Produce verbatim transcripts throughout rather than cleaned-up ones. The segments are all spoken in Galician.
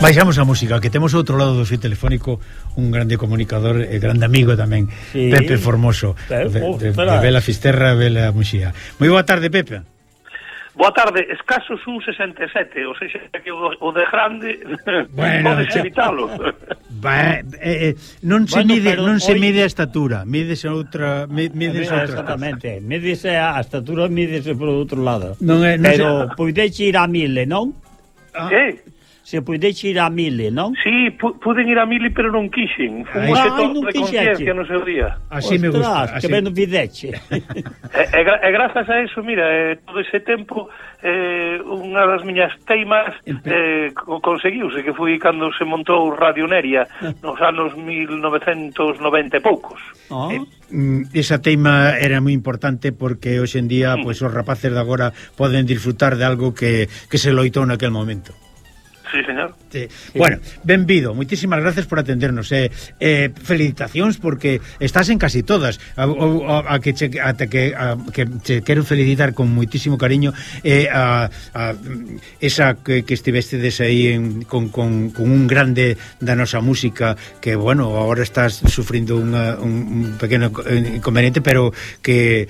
baixamos a música, que temos outro lado do fio telefónico un grande comunicador e grande amigo tamén, sí. Pepe Formoso, Pero, de, de, de Vela Fisterra, Vela Muxía. Moi boa tarde, Pepe. Boa tarde, escasos un sesenta e sete, ou seja, que o, o de grande bueno, podes evitalo. Va, eh, eh, non se bueno, mide, non hoy... se mide a estatura, mídese outra, mídese outra. Exactamente, mídese a estatura, mídese por outro lado. Non é, non pero se... podedes ir a mille, non? Ah. Que? Se podedes ir a mille, non? Si, sí, puden ir a mille, pero non quixen. Fun un sector de conciencia no seu día. Así me gusta. Ostras, que ben fideche. e, e, e grazas a eso, mira, eh, todo ese tempo, eh, unha das miñas teimas eh, conseguiuse, que foi cando se montou Radio Neria, nos anos mil novecentos noventa e poucos. Oh. Eh, esa teima era moi importante porque hoxe en día, mm. pois, os rapaces de agora poden disfrutar de algo que, que se loitou naquel momento. Sí, señor. Sí. Bueno, benvido, moitísimas gracias por atendernos. Eh, eh, felicitacións porque estás en casi todas. A, a, a que che, a, que, a, que che quero felicitar con moitísimo cariño eh, a, a esa que, que estivestedes aí en, con, con, con un grande da nosa música que, bueno, agora estás sufrindo unha, un, un pequeno inconveniente, pero que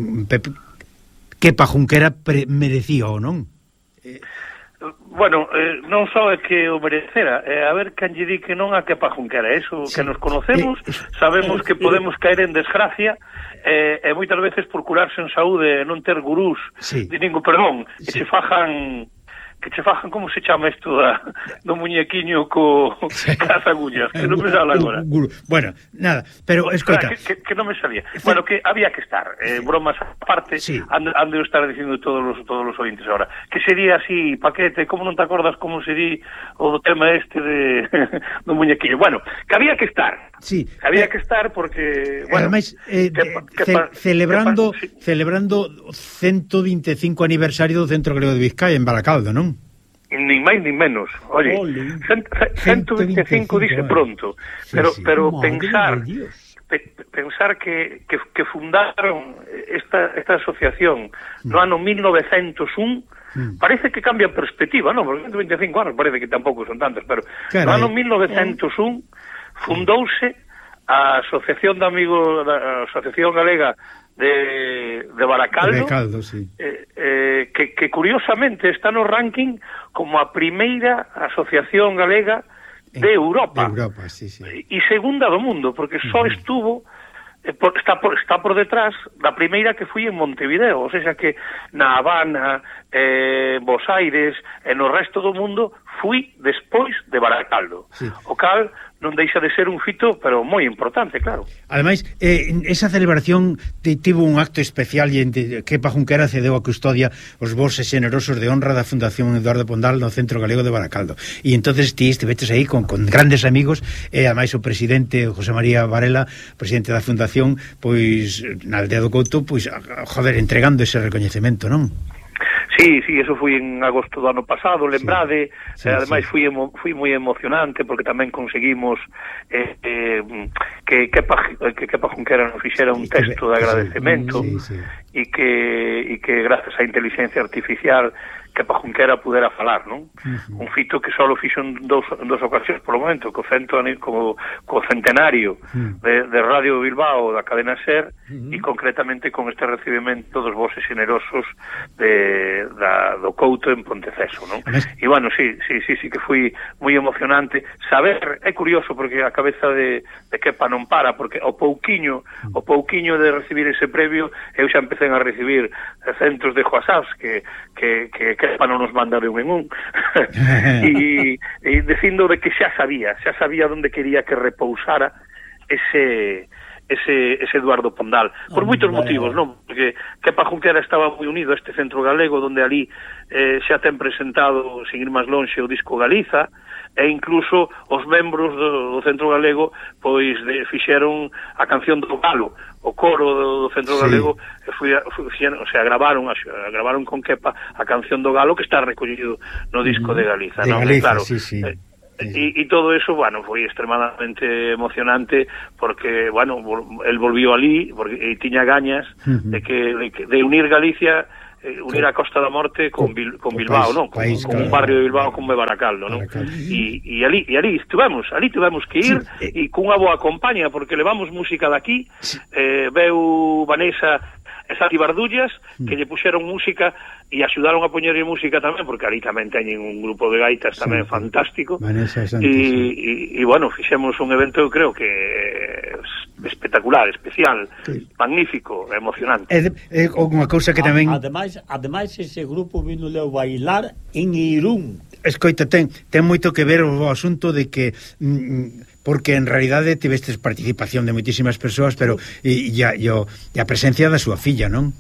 que pa Junquera merecía ou non? Eh, Bueno, eh, non só é que o merecera, é a ver quen lle di que non a que pa Junquera, eso sí. Que nos conocemos, sabemos que podemos caer en desgracia, eh, e moitas veces por curarse en saúde e non ter gurús, sí. De ningún perdón, que sí. Se fajan... que che fajan, como se chama isto da, do muñequiño co cas agullas, que non me sale agora. Bueno, nada, pero escoita, que, que, que non me sabía. Bueno, que había que estar, eh, bromas aparte, sí. ando, ando estar dicindo todos os todos os ointes ahora. Que sería así, paquete, como non te acordas como se di o do tema este de do muñequiño. Bueno, que había que estar. Sí. Que había que estar porque, bueno, ademais, eh, que, que, ce, pa, celebrando que, sí. celebrando o ciento vinte e cinco aniversario do Centro Galego de Vizcaya en Baracaldo, non? Nin máis nin menos. Oye, ciento vinte e cinco dice pronto, sí, pero sí. pero Madre pensar pe, pensar que, que, que fundaron esta, esta asociación mm. no ano mil novecentos un, mm. parece que cambia perspectiva, non? Porque ciento vinte e cinco anos parece que tampouco son tantos, pero Caray. No ano mil novecentos un fundouse a Asociación de Amigos, a Asociación Galega de, de Baracaldo, Baracaldo sí. eh, eh, que, que curiosamente está no ranking como a primeira asociación galega de Europa, de Europa sí, sí. E segunda do mundo, porque só uh-huh. estuvo eh, por, está, por, está por detrás da primeira que fui en Montevideo, ou seja que na Habana, eh, Bos Aires e no resto do mundo fui despois de Baracaldo, sí. O cal non deixa de ser un fito, pero moi importante, claro. Ademais, eh, esa celebración tivo un acto especial e que pa Junquera cedeu a custodia os voces xenerosos de honra da Fundación Eduardo Pondal no Centro Galego de Baracaldo. E entonces ti estiveches aí con, con grandes amigos, e ademais o presidente José María Varela, presidente da Fundación, pois na aldea do Couto, pois, joder, entregando ese recoñecemento, non? Sí, sí, eso foi en agosto do ano pasado, lembrade, sí, sí, eh, ademais sí. Fui, emo, fui moi emocionante porque tamén conseguimos eh, eh, que Kepa, que Kepa Junquera nos fixera un texto de agradecemento e sí, sí, sí. que, e que grazas á inteligencia artificial Kepa Junquera pudera falar, non? Uh-huh. Un fito que só fixo en dos, en dos ocasións polo momento, co, cento, co, co centenario uh-huh. de, de Radio Bilbao da cadena SER uh-huh. e concretamente con este recibimento dos voces generosos de, da, do Couto en Ponteceso, non? E bueno, sí, sí, sí, sí que foi moi emocionante saber, é curioso porque a cabeza de, de Kepa non para, porque o pouquiño, uh-huh. o pouquiño de recibir ese premio, eu xa empecé a recibir centros de WhatsApps que, que, que Kepa non nos manda de un en un e, e dicindo de que xa sabía xa sabía onde quería que repousara ese ese, ese Eduardo Pondal, por moitos motivos, non? Porque Kepa Junquera estaba moi unido a este Centro Galego, donde ali eh, xa ten presentado, sin ir máis lonxe, o disco Galiza, e incluso os membros do, do Centro Galego pois de, fixeron a canción do Galo, o coro do, do Centro sí. Galego e foi, foi, o sea, gravaron a, gravaron con Kepa a canción do Galo que está recollido no disco de Galiza, de non? Galiza, claro, sí, sí. Eh, E, e todo eso, bueno, foi extremadamente emocionante porque, bueno, el volvió alí porque e tiña gañas uh-huh. de que de, de unir Galicia eh, unir a Costa da Morte con, Bil, con Bilbao, non? Con, país, con claro, un barrio de Bilbao como é Baracaldo, non? E, e ali, e ali estuvemos, ali tivemos que ir e sí, eh, cunha boa compañía, porque levamos música daqui, sí, eh, veu Vanessa e Santi Bardullas, que lle puxeron música e axudaron a poñerlle música tamén, porque ali tamén teñen un grupo de gaitas tamén sí, fantástico. Vanessa e Santi, e, sí. e, e, bueno, fixemos un evento, eu creo que espectacular, especial, sí, magnífico, emocionante. É, é unha cousa que tamén... Ademais, ademais ese grupo vino a bailar en Irún. Escoita, ten, ten moito que ver o asunto de que... Mm, porque en realidade tivestes participación de moitísimas persoas, pero e, e, a, e, o, e a presencia da súa filla, non?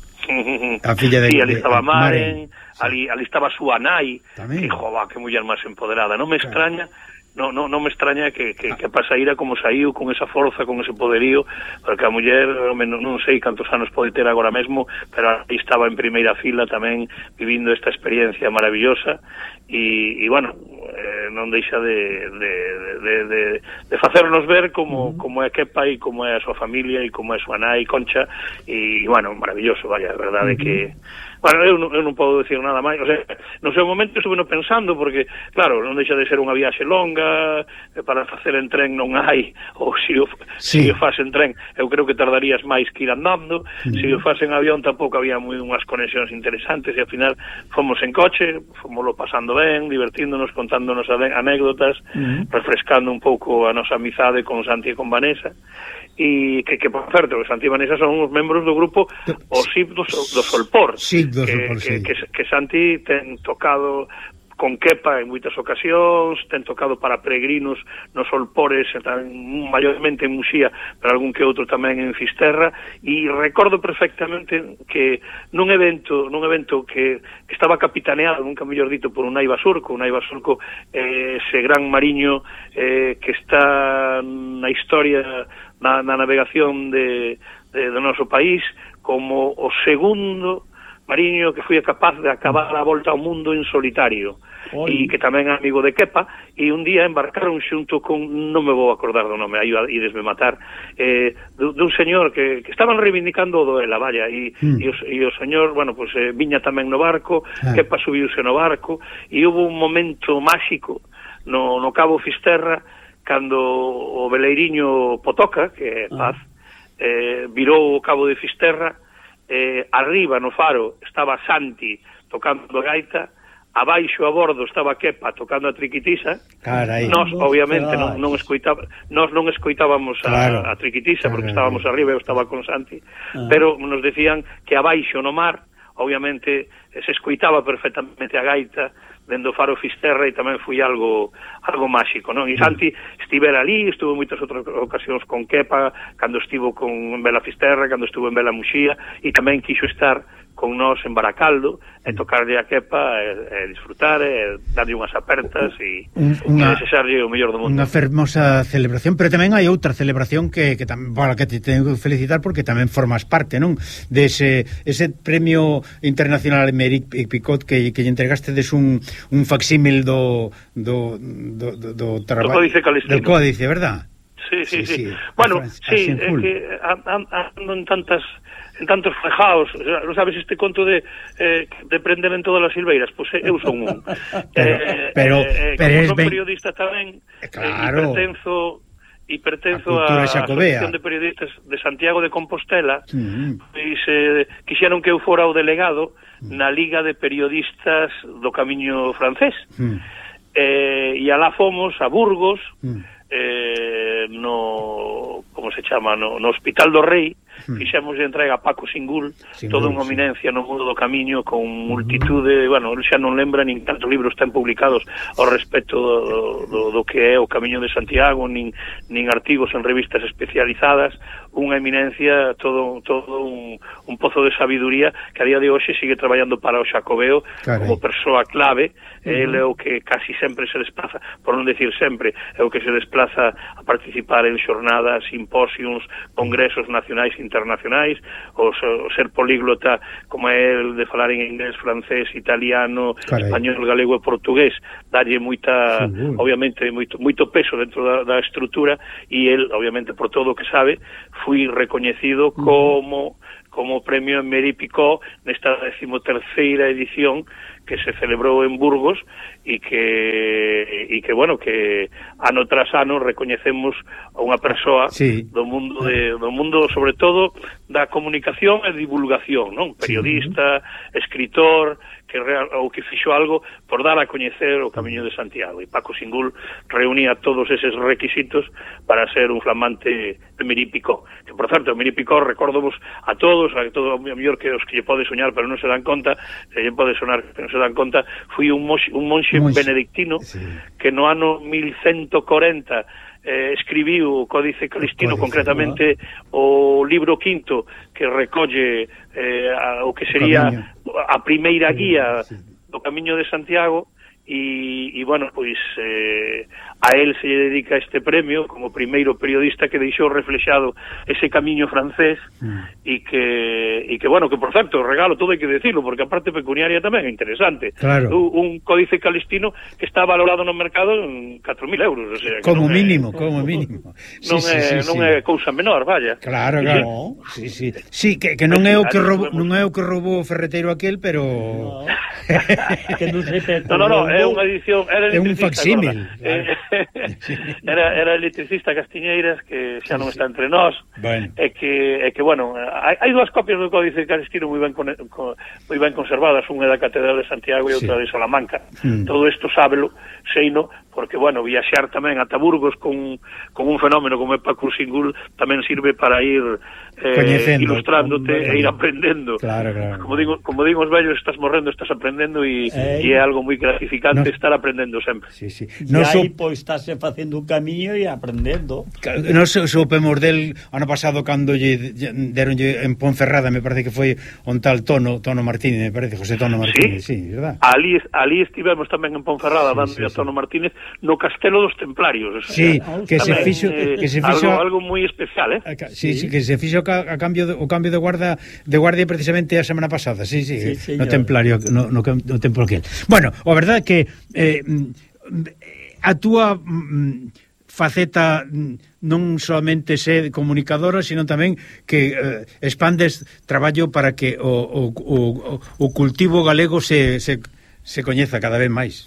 A filla de, sí, ali estaba Maren, Maren. Ali, ali estaba a súa nai, que, jova, que muller máis empoderada. Non me claro, extraña, non no, no me extraña que, que, que Pasaíra como saiu con esa forza, con ese poderío, porque a muller, non, non sei cantos anos pode ter agora mesmo, pero aí estaba en primeira fila tamén vivindo esta experiencia maravillosa e, e bueno, eh, non deixa de, de, de, de, de facernos ver como, uh -huh, como é Kepa e como é a súa familia e como é a súa nai Concha e, bueno, maravilloso, vaya, a verdade uh -huh, que... Bueno, eu non, eu non podo decir nada máis, o sea, no seu momento estuve no pensando, porque, claro, non deixa de ser unha viaxe longa, para facer en tren non hai, ou se o, sí, se o faz en tren, eu creo que tardarías máis que ir andando, uh -huh, se o faz en avión tampouco había moi unhas conexións interesantes, e ao final fomos en coche, fomoslo pasando ben, divertíndonos, contándonos anécdotas, uh -huh, refrescando un pouco a nosa amizade con Santi e con Vanessa, e que, que por certo, que Santi e Vanessa son os membros do grupo o S I P do, do Solpor, sí, do que, Solpor, que, sí, que, que Santi ten tocado con Kepa en moitas ocasións, ten tocado para peregrinos nos Solpores, maiormente en Muxía, pero algún que outro tamén en Fisterra, e recordo perfectamente que nun evento nun evento que, que estaba capitaneado, nunca mellor dito, por Unai Basurco, Unai Basurco, eh, ese gran mariño eh, que está na historia, na, na navegación de, de, do noso país, como o segundo mariño que foi capaz de acabar a volta ao mundo en solitario. Oi. E que tamén é amigo de Kepa, e un día embarcaron xunto con, non me vou acordar do nome, aí idesme matar, eh, dun señor que, que estaban reivindicando o do Ela, vaya, e, mm. e, o, e o señor, bueno, pues eh, viña tamén no barco, ah. Kepa subiuse no barco, e hubo un momento máxico no, no Cabo Fisterra, cando o veleiriño Potoca, que é Paz, ah. eh, virou o Cabo de Fisterra, eh, arriba no faro estaba Santi tocando a gaita, abaixo a bordo estaba Kepa tocando a triquitisa. Carai. Nós obviamente non, non escoitaba, nós non escoitábamos a, claro, a triquitisa, porque carai, estábamos arriba, eu estaba con Santi, ah. pero nos decían que abaixo no mar obviamente se escoitaba perfectamente a gaita dendo faro Fisterra, e tamén foi algo algo máxico, non? E Santi estivera ali, estuvo moitas outras ocasións con Kepa, cando estivo con en Vela Fisterra, cando estuvo en Vela Muxía, e tamén quixo estar con nós en Baracaldo e tocarlle a Kepa e, e disfrutar e darlle unhas apertas e, unha, e desexarlle o mellor do mundo. Unha fermosa celebración, pero tamén hai outra celebración que, que tam, para que te tengo que felicitar, porque tamén formas parte, non? De ese, ese premio internacional Emeric Picot que, que lle entregaste des un, un facsímil do do, do, do, do, do Códice Calistino. Del Códice, verdad? Sí, sí, sí. sí. Bueno, sí, é que ando en tantas en tantos frejaos, non sabes este conto de eh, de prender en todas as silveiras, pois pues, eu son un. pero, eh, pero, eh, pero como son ben... periodista tamén, claro, e pertenzo e pertenzo a, a Asociación de Periodistas de Santiago de Compostela, uh -huh. e se quixeron que eu fora o delegado uh -huh. na Liga de Periodistas do Camiño Francés. Uh -huh. eh, e alá fomos a Burgos, uh -huh. eh, no, como se chama, no, no Hospital do Rei, Hmm. fixemos de entrega a Paco Singul, Singul toda unha eminencia sí. no mundo do camiño, con multitude, bueno, xa non lembra nin tantos libros ten publicados ao respecto do, do, do que é o Camiño de Santiago, nin, nin artigos en revistas especializadas, unha eminencia, todo, todo un, un pozo de sabiduría que a día de hoxe sigue traballando para o Xacobeo. Carai. Como persoa clave, uh -huh. ele é o que casi sempre se desplaza, por non decir sempre, é o que se desplaza a participar en xornadas, simposiums, congresos nacionais e internacionais, o, o ser políglota como é el de falar en inglés, francés, italiano, Carai. español, galego e portugués, dalle moita, sí, obviamente, moito, moito peso dentro da, da estrutura, e el, obviamente, por todo o que sabe, fui recoñecido como como premio Emery Picot nesta decimoterceira edición que se celebrou en Burgos e que e que bueno, que ano tras ano recoñecemos a unha persoa sí. do mundo de, do mundo sobre todo da comunicación e divulgación, non? Periodista, sí. escritor, que real, ou que fixo algo por dar a coñecer o Camiño de Santiago, e Paco Singul reunía todos eses requisitos para ser un flamante Emery Picot, que por certo, Emery Picot recordamos a todos, a todo o mellor que os que lle pode soñar pero non se dan conta, se lle pode sonar que non se dan conta, foi un monxe, un monxe, monxe. benedictino sí. que no ano mil ciento corenta eh, escribiu o Códice Calistino, Códice, concretamente ¿no? o libro quinto que recolle eh, a, o que sería o a primeira guía sí. do Camiño de Santiago e, e bueno, pois eh, a él se lle dedica este premio como primeiro periodista que deixou reflexado ese camiño francés mm. e que e que bueno, que por certo, regalo todo hai que decirlo, porque a parte pecuniaria tamén é interesante. Claro. Un Códice Calistino que está valorado no mercado en catro mil euros, o sea, que como mínimo, é, como mínimo. Non sí, é sí, non sí. é cousa menor, vaya. Claro, claro. Sí, sí. Sí, que, que non é o que robou, non é o que robou o ferreteiro aquel, pero no. que non se te No, no, no, é unha edición, era é un facsímil. era era electricista Castiñeiras que xa non está entre nós. Bueno. É que é que bueno, hai, hai dúas copias do Códice Calistino moi ben con, con, moi ben conservadas, unha da Catedral de Santiago e outra sí. de Salamanca. Mm. Todo isto sábelo, seino, porque bueno, viaxar tamén ata Burgos con, con un fenómeno como é Paco Singul tamén sirve para ir eh, ilustrándote con... e ir aprendendo. Claro, claro. Como digo, como digo os vellos, estás morrendo, estás aprendendo e, e é algo moi gratificante no. estar aprendendo sempre. Sí, sí. No e aí, so... pois, estás facendo un camiño e aprendendo. Non so, sopemos del ano pasado cando lle deronlle en Ponferrada, me parece que foi un tal Tono, Tono Martínez, me parece, José Tono Martínez, sí, sí, verdad? Ali, ali estivemos tamén en Ponferrada sí, dando sí, a Tono sí. Martínez no Castelo dos Templarios. O sea, sí, que se fixo eh, que se fixo algo, algo moi especial, eh? Sí, sí, que se fixo a, a cambio de, o cambio de guarda de guardia precisamente a semana pasada. Sí, sí, sí no Templario, no, no, no templo aquel. Bueno, a verdade é que eh, a túa mm, faceta non somente ser comunicadora, sino tamén que eh, expandes traballo para que o, o, o, o cultivo galego se, se, se coñeza cada vez máis.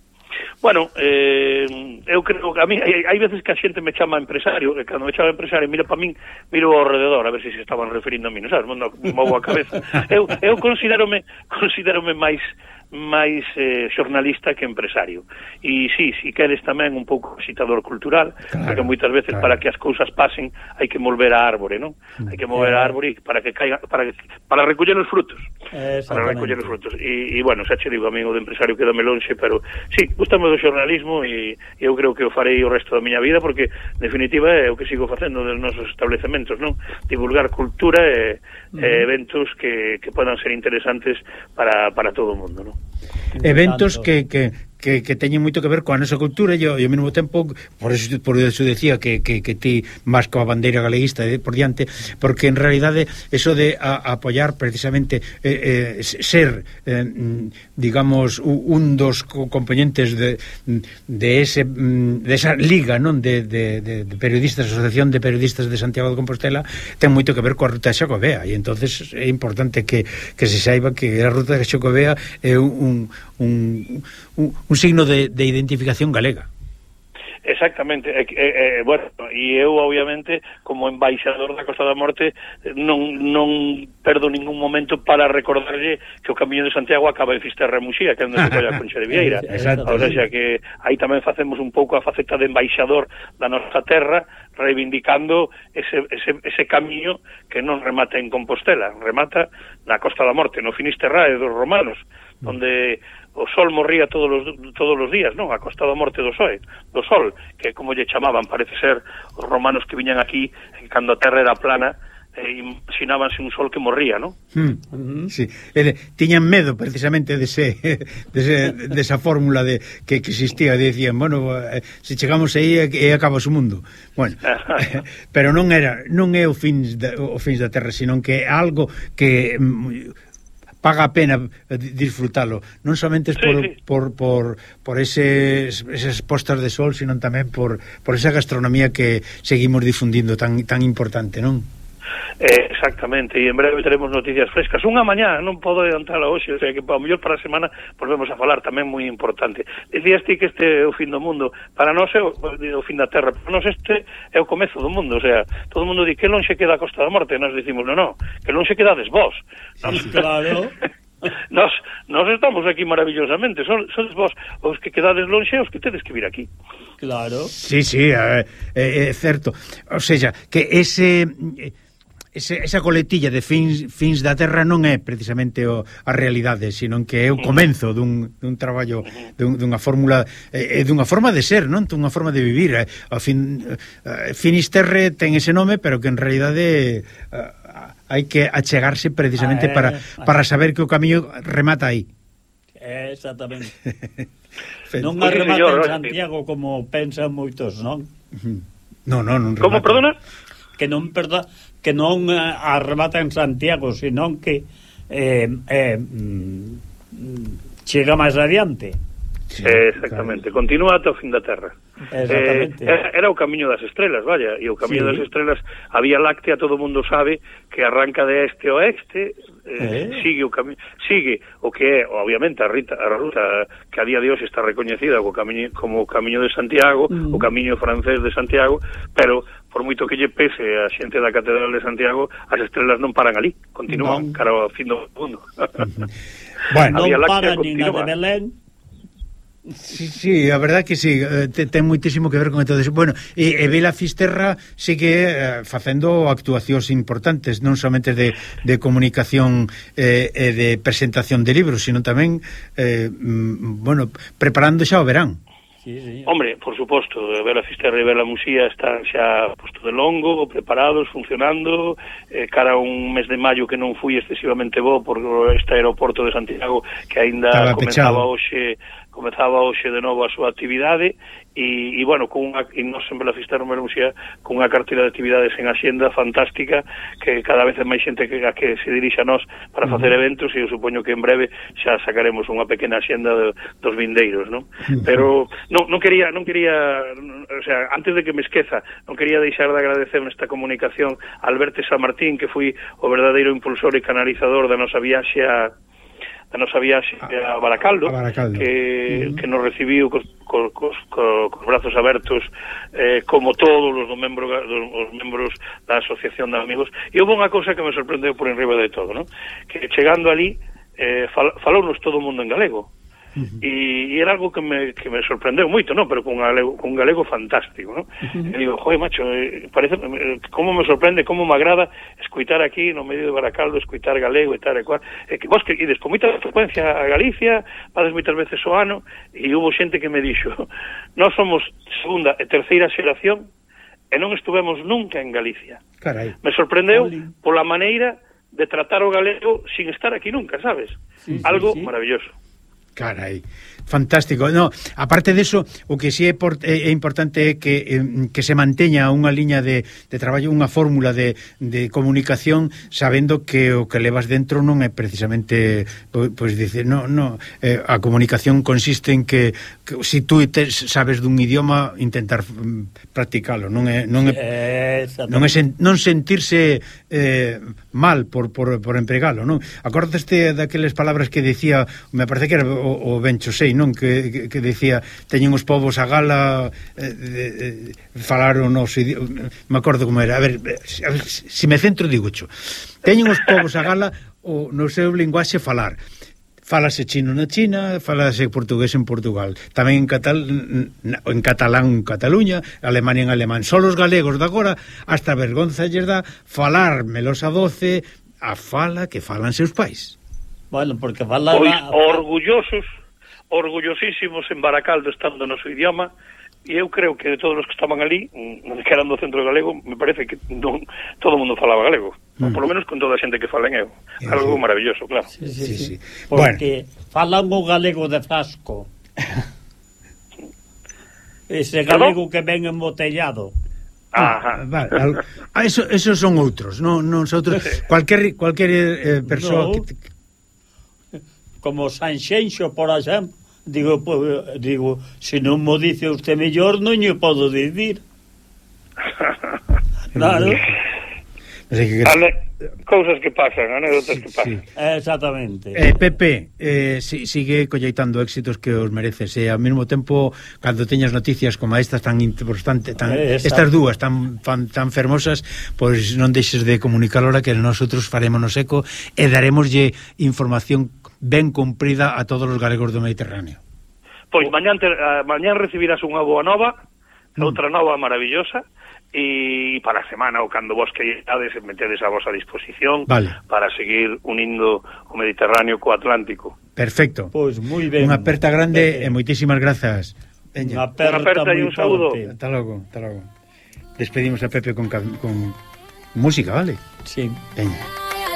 Bueno, eh, eu creo que a mí hai, hai veces que a xente me chama empresario, e cando me chama empresario mira para min, miro ao rededor a ver se se estaban referindo a mí, non sabes, non me movo a cabeza. Eu, eu considerome, considerome máis máis eh, xornalista que empresario. E sí, si queres tamén un pouco visitador cultural, claro, porque moitas veces claro. para que as cousas pasen hai que mover a árbore, non? Hai que mover a árbore para que caiga, para que, para recoller os frutos. Para recoller os frutos. E, e bueno, xa che digo, amigo de empresario quedame lonxe, pero sí, gustame do xornalismo e eu creo que o farei o resto da miña vida porque, en definitiva, é o que sigo facendo nos nosos establecementos, non? Divulgar cultura e, uh-huh. e eventos que, que podan ser interesantes para, para todo o mundo, non? Eventos que, que, que, que teñen moito que ver coa nosa cultura e ao mesmo tempo, por eso, por eso decía que, que, que ti máis coa bandeira galeguista eh, por diante, porque en realidade eso de a, a apoiar precisamente eh, eh, ser eh, digamos un dos componentes de, de ese de esa liga, non, de, de, de, de periodistas, Asociación de Periodistas de Santiago de Compostela, ten moito que ver coa ruta de Xacobea, e entonces é importante que, que se saiba que a ruta de Xacobea é un, un, un, un signo de, de identificación galega. Exactamente, e, e, e, bueno, e eu obviamente como embaixador da Costa da Morte non, non perdo ningún momento para recordarlle que o Camiño de Santiago acaba en Fisterra e Muxía, que é onde se colla a Concha de Vieira. O sea que aí tamén facemos un pouco a faceta de embaixador da nosa terra, reivindicando ese, ese, ese camiño que non remata en Compostela, remata na Costa da Morte, no Finisterrae dos romanos, onde o sol morría todos os, todos os días, non? A Costa da Morte do Sol, do Sol, que como lle chamaban, parece ser os romanos que viñan aquí, e cando a terra era plana, e imaginábanse un sol que morría, non? Mm, uh-huh. Sí, e, tiñan medo precisamente dese, dese, desa fórmula de que, que existía, decían, bueno, eh, se chegamos aí e acaba o mundo. Bueno, eh, pero non era, non é o fins da, o fins da terra, sino que é algo que paga a pena disfrutalo, non somente sí, por, sí. por por por eses esas postas de sol, sino tamén por por esa gastronomía que seguimos difundindo tan tan importante, non? Eh, exactamente, e en breve teremos noticias frescas. Unha mañá, non podo adiantala hoxe, o sea que ao mellor para a semana volvemos a falar, tamén moi importante. Dicías ti que este é o fin do mundo, para nós é o, o fin da Terra, para nós este é o comezo do mundo, o sea, todo o mundo di que lonxe queda a Costa da Morte, e nós dicimos, non, non, que lonxe quedades vos. Sí, claro. Nos, nos estamos aquí maravillosamente, son, son vos os que quedades lonxe os que tedes que vir aquí. Claro. Sí, sí, é, é, é certo. O sea, que ese... Ese, esa coletilla de fins, fins da Terra non é precisamente o, a realidade, sino que é o comenzo dun, dun traballo, dun, dunha fórmula, é, dunha forma de ser, non? Dunha forma de vivir. Eh? O fin, eh, Finisterre ten ese nome, pero que en realidade eh, hai que achegarse precisamente ah, eh, para, para saber que o camiño remata aí. Eh, exactamente. Non arremata en Santiago como pensan moitos, non? Non, non, non remata. Como, perdona? Que non, perda, que non uh, arremata en Santiago, senón que eh, eh, mm, chega máis adiante. Sí, eh, exactamente, claro. Continúa ata o fin da Terra. Exactamente. Eh, era o camiño das estrelas, vaya, e o camiño sí. das estrelas, a Vía Láctea, todo o mundo sabe que arranca de este a oeste, eh, eh. sigue o camiño, sigue o que é, obviamente, a, Rita, a ruta que a día de hoxe está recoñecida como, camiño, como o camiño de Santiago, mm. o camiño francés de Santiago, pero por moito que lle pese a xente da Catedral de Santiago, as estrelas non paran ali, continúan no. cara ao fin do mundo. Bueno, non paran nin a de Belén. Sí, sí, a verdad que sí, ten, ten muitísimo que ver con todo eso. Bueno, e, e Vila Fisterra sigue eh, facendo actuacións importantes, non somente de, de comunicación e eh, de presentación de libros, sino tamén eh, bueno, preparando xa o verán. Sí, sí. Hombre, por suposto, Vela Fisterra e Vela Musía están xa posto de longo, preparados, funcionando, eh, cara a un mes de maio que non fui excesivamente bo por este aeroporto de Santiago que aínda comenzaba hoxe comezaba hoxe de novo a súa actividade e, e bueno, con unha, e nos en Vela Fisterra e Vela Musía con unha cartera de actividades en axenda fantástica que cada vez é máis xente que, a que se dirixe a nós para facer eventos e eu supoño que en breve xa sacaremos unha pequena axenda de, dos vindeiros, non? Pero non, non quería, non quería o sea, antes de que me esqueza, non quería deixar de agradecer nesta comunicación a Alberto San Martín, que foi o verdadeiro impulsor e canalizador da nosa viaxe a a nosa viaxe a Baracaldo, a Baracaldo. Que, uh-huh. que nos recibiu cos, cos, cos, cos brazos abertos eh, como todos os membros, os membros da Asociación de Amigos, e houve unha cousa que me sorprendeu por enriba de todo, ¿no? Que chegando ali eh, fal, falounos todo o mundo en galego. Uh-huh. E, e era algo que me, que me sorprendeu moito, non? Pero con un galego, con un galego fantástico, non? Uh-huh. E digo, joder, macho, eh, parece, eh, como me sorprende, como me agrada escuitar aquí no medio de Baracaldo, escuitar galego e tal e cual, e que vos que ides con moita frecuencia a Galicia, vades moitas veces o ano, e hubo xente que me dixo, nós somos segunda e terceira xeración e non estuvemos nunca en Galicia. Carai. Me sorprendeu Oli. Pola maneira de tratar o galego sin estar aquí nunca, sabes? Sí, algo sí, sí. maravilloso. Carai, fantástico. No, aparte de eso, o que si sí é, por, é, é importante é que, eh, que se manteña unha liña de, de traballo, unha fórmula de, de comunicación, sabendo que o que levas dentro non é precisamente, pois, pues, dice, no, no, eh, a comunicación consiste en que, que si tú te sabes dun idioma, intentar practicalo, non é non é, non, é sen, non sentirse eh, mal por, por, por empregalo, non? Acordaste daqueles palabras que decía, me parece que era o, o Bencho Sei, non? Que, que, que decía, teñen os povos a gala eh, de, de, falaron os idioma, me acordo como era, a ver, a ver se me centro digocho, teñen os povos a gala o no seu linguaxe falar, falase chino na China, falase portugués en Portugal, tamén en catalán en catalán en Cataluña, Alemania en alemán, só os galegos de agora hasta vergonza lles dá falar melos a doce a fala que falan seus pais. Bueno, porque falaba... Pois orgullosos, orgullosísimos en Baracaldo estando no seu idioma, e eu creo que de todos os que estaban ali, que eran do centro galego, me parece que non, todo o mundo falaba galego, mm. por lo menos con toda a xente que fala en eu. Sí, algo sí. maravilloso, claro. Sí, sí, sí, sí. Porque bueno. falan o galego de frasco. Ese galego que ven embotellado. Ah, vale, ah, eso, esos son outros, non non son outros. Cualquier cualquier eh, persoa no. que como Sanxenxo, por exemplo, digo, pues, digo, se non mo dice usted mellor, non lle podo dicir. Claro. O sea, que... Ale... cousas que pasan, anécdotas que pasan. Sí. Exactamente. Eh, Pepe, eh, si, sigue colleitando éxitos que os mereces e eh, ao mesmo tempo, cando teñas noticias como estas tan importantes, tan, eh, estas dúas tan, tan, tan fermosas, pois non deixes de comunicarlo, que nosotros farémonos eco e daremoslle información ben cumprida a todos os galegos do Mediterráneo. Pois mañán, te, uh, mañán recibirás unha boa nova, mm. outra nova maravillosa, e para a semana ou cando vos queirades metedes a vosa disposición, vale, para seguir unindo o Mediterráneo co Atlántico. Perfecto. Pois moi ben. Unha aperta grande e moitísimas grazas. Unha aperta, aperta e un saúdo. Hasta logo, hasta logo. Despedimos a Pepe con, con música, vale? Sí. Veña.